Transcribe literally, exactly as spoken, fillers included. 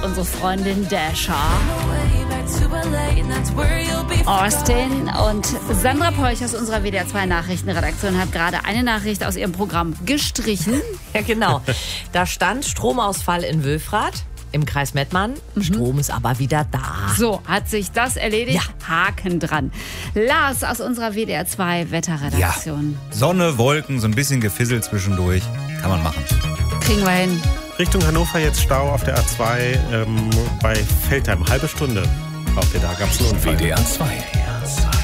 unsere Freundin Dasha. Austin und Sandra Peuch aus unserer W D R zwei Nachrichtenredaktion hat gerade eine Nachricht aus ihrem Programm gestrichen. Ja, genau. Da stand Stromausfall in Wülfrath im Kreis Mettmann. Strom ist aber wieder da. So, hat sich das erledigt? Ja. Haken dran. Lars aus unserer W D R zwei Wetterredaktion. Ja. Sonne, Wolken, so ein bisschen Gefissel zwischendurch. Kann man machen. Kriegen wir hin. Richtung Hannover jetzt Stau auf der A zwei ähm, bei Feldheim. Halbe Stunde braucht ihr da. Gab es einen Unfall. W D R zwei.